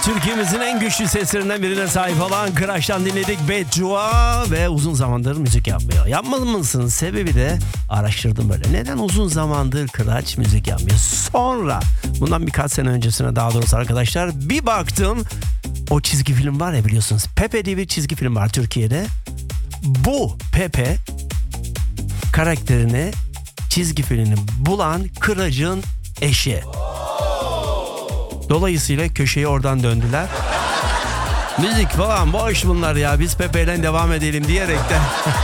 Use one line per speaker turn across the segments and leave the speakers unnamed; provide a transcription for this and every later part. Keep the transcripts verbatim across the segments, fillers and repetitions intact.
Türkiye'mizin en güçlü seslerinden birine sahip olan Crush'tan dinledik Beddua ve uzun zamandır müzik yapmıyor. Yapmalı mısın? Sebebi de araştırdım böyle. Neden uzun zamandır Crush müzik yapmıyor? Sonra bundan birkaç sene öncesine daha doğrusu arkadaşlar bir baktım. O çizgi film var ya biliyorsunuz. Pepe diye bir çizgi film var Türkiye'de. Bu Pepe karakterini çizgi filmini bulan Kıraç'ın eşi. Dolayısıyla köşeyi oradan döndüler. Müzik falan boş bunlar ya. Biz Pepe'yle devam edelim diyerek de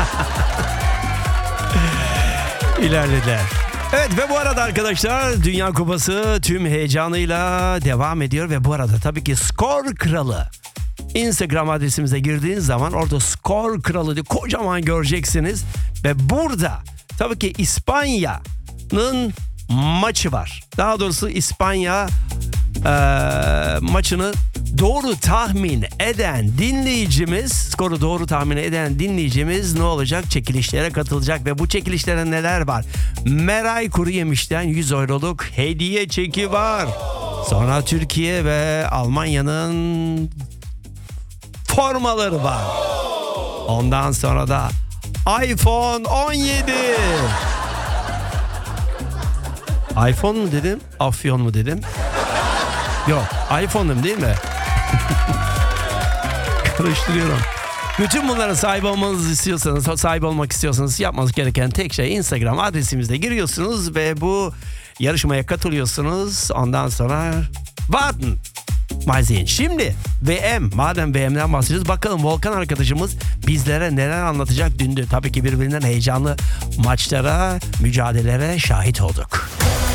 ilerlediler. Evet ve bu arada arkadaşlar Dünya Kupası tüm heyecanıyla devam ediyor ve bu arada tabii ki Skor Kralı. Instagram adresimize girdiğiniz zaman orada Skor Kralı diye kocaman göreceksiniz ve burada tabii ki İspanya'nın maçı var. Daha doğrusu İspanya e, maçını doğru tahmin eden dinleyicimiz, skoru doğru tahmin eden dinleyicimiz ne olacak? Çekilişlere katılacak ve bu çekilişlere neler var? Meray Kuru Yemiş'ten yüz euroluk hediye çeki var. Sonra Türkiye ve Almanya'nın formaları var. Ondan sonra da iPhone on yedi. iPhone mu dedim? Afyon mu dedim? Yok, iPhone'um değil mi? Karıştırıyorum. Bütün bunlara sahip olmanızı istiyorsanız, sahip olmak istiyorsanız yapmanız gereken tek şey Instagram adresimizde giriyorsunuz ve bu yarışmaya katılıyorsunuz. Ondan sonra varın. Mazin. Şimdi V M. Madem V M'den bahsediyoruz bakalım Volkan arkadaşımız bizlere neler anlatacak. Dün de tabii ki birbirinden heyecanlı maçlara, mücadelelere şahit olduk.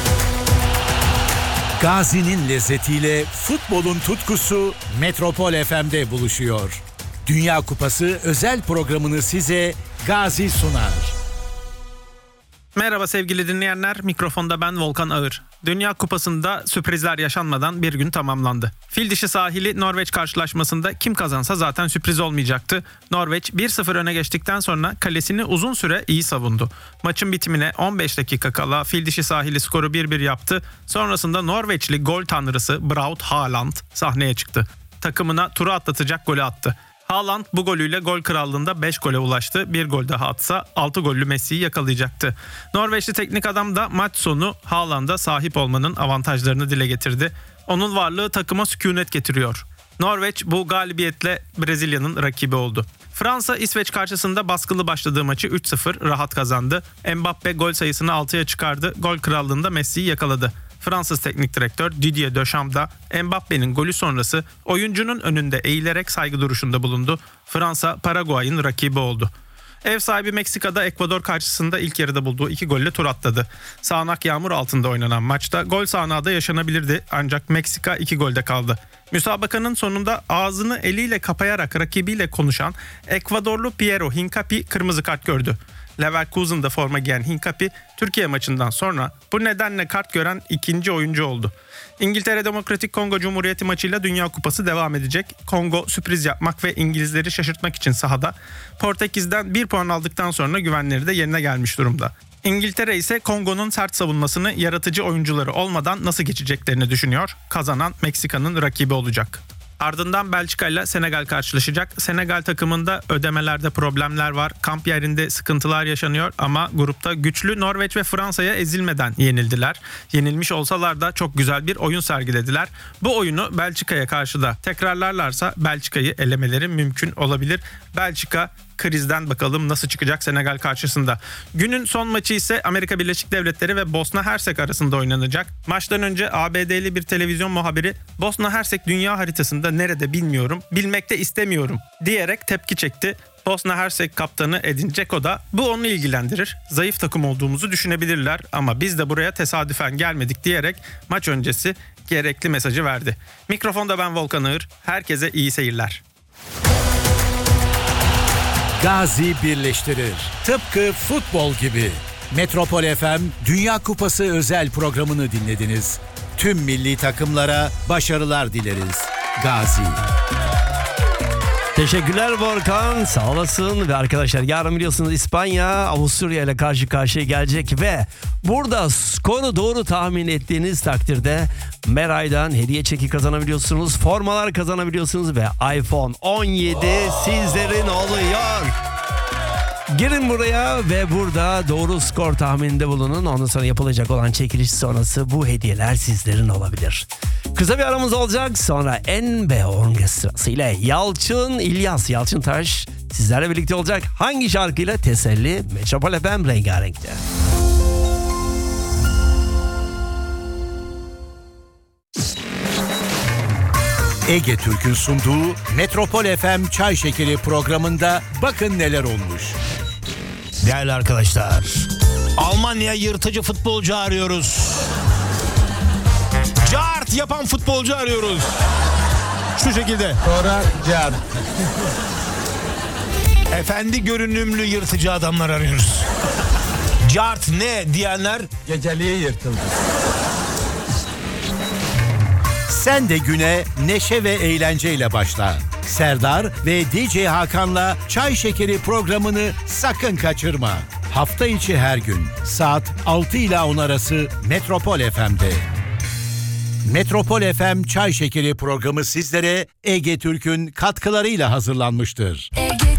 Gazi'nin lezzetiyle futbolun tutkusu Metropol F M'de buluşuyor. Dünya Kupası özel programını size Gazi sunar.
Merhaba sevgili dinleyenler, mikrofonda ben Volkan Ağır. Dünya Kupası'nda sürprizler yaşanmadan bir gün tamamlandı. Fildişi sahili Norveç karşılaşmasında kim kazansa zaten sürpriz olmayacaktı. Norveç bir sıfır öne geçtikten sonra kalesini uzun süre iyi savundu. Maçın bitimine on beş dakika kala Fildişi sahili skoru bir bir yaptı. Sonrasında Norveçli gol tanrısı Braut Haaland sahneye çıktı. Takımına turu atlatacak golü attı. Haaland bu golüyle gol krallığında beş gole ulaştı. Bir gol daha atsa altı gollü Messi'yi yakalayacaktı. Norveçli teknik adam da maç sonu Haaland'a sahip olmanın avantajlarını dile getirdi. Onun varlığı takıma sükunet getiriyor. Norveç bu galibiyetle Brezilya'nın rakibi oldu. Fransa İsveç karşısında baskılı başladığı maçı üç sıfır rahat kazandı. Mbappe gol sayısını altıya çıkardı. Gol krallığında Messi'yi yakaladı. Fransız teknik direktör Didier Deschamps da Mbappe'nin golü sonrası oyuncunun önünde eğilerek saygı duruşunda bulundu. Fransa Paraguay'ın rakibi oldu. Ev sahibi Meksika'da Ekvador karşısında ilk yarıda bulduğu iki golle tur atladı. Sağanak yağmur altında oynanan maçta gol sahnağı da yaşanabilirdi ancak Meksika iki golde kaldı. Müsabakanın sonunda ağzını eliyle kapayarak rakibiyle konuşan Ekvadorlu Piero Hincapi kırmızı kart gördü. Leverkusen'da forma giyen Hincapi Türkiye maçından sonra bu nedenle kart gören ikinci oyuncu oldu. İngiltere Demokratik Kongo Cumhuriyeti maçıyla Dünya Kupası devam edecek. Kongo sürpriz yapmak ve İngilizleri şaşırtmak için sahada. Portekiz'den bir puan aldıktan sonra güvenleri de yerine gelmiş durumda. İngiltere ise Kongo'nun sert savunmasını yaratıcı oyuncuları olmadan nasıl geçeceklerini düşünüyor. Kazanan Meksika'nın rakibi olacak. Ardından Belçika ile Senegal karşılaşacak. Senegal takımında ödemelerde problemler var. Kamp yerinde sıkıntılar yaşanıyor ama grupta güçlü Norveç ve Fransa'ya ezilmeden yenildiler. Yenilmiş olsalar da çok güzel bir oyun sergilediler. Bu oyunu Belçika'ya karşı da tekrarlarlarsa Belçika'yı elemeleri mümkün olabilir. Belçika krizden bakalım nasıl çıkacak Senegal karşısında. Günün son maçı ise Amerika Birleşik Devletleri ve Bosna Hersek arasında oynanacak. Maçtan önce A B D'li bir televizyon muhabiri Bosna Hersek dünya haritasında nerede bilmiyorum, bilmekte istemiyorum diyerek tepki çekti. Bosna Hersek kaptanı Edin Dzeko da bu onu ilgilendirir. Zayıf takım olduğumuzu düşünebilirler ama biz de buraya tesadüfen gelmedik diyerek maç öncesi gerekli mesajı verdi. Mikrofonda ben Volkan Ağır. Herkese iyi seyirler.
Gazi birleştirir. Tıpkı futbol gibi. Metropol F M Dünya Kupası özel programını dinlediniz. Tüm milli takımlara başarılar dileriz. Gazi.
Teşekkürler Volkan, sağ olasın. Ve arkadaşlar yarın biliyorsunuz İspanya Avusturya ile karşı karşıya gelecek ve burada skoru doğru tahmin ettiğiniz takdirde Meray'dan hediye çeki kazanabiliyorsunuz, formalar kazanabiliyorsunuz ve iPhone on yedi sizlerin oluyor. Girin buraya ve burada doğru skor tahmininde bulunun. Ondan sonra yapılacak olan çekiliş sonrası bu hediyeler sizlerin olabilir. Kısa bir aramız olacak. Sonra N B Orkestrası ile Yalçın İlyas Yalçıntaş sizlerle birlikte olacak. Hangi şarkıyla? Teselli Metropol F M Rengarenk'te.
Ege Türk'ün sunduğu Metropol F M Çay Şekeri programında bakın neler olmuş.
Değerli arkadaşlar, Almanya yırtıcı futbolcu arıyoruz. Cart yapan futbolcu arıyoruz. Şu şekilde.
Sonra Cihan.
Efendi görünümlü yırtıcı adamlar arıyoruz. Cart ne diyenler?
Geceliğe yırtıldı.
Sen de güne neşe ve eğlenceyle başla. Serdar ve D J Hakan'la Çay Şekeri programını sakın kaçırma. Hafta içi her gün saat altı ile on arası Metropol F M'de. Metropol F M Çay Şekeri programı sizlere Ege Türk'ün katkılarıyla hazırlanmıştır.
Ege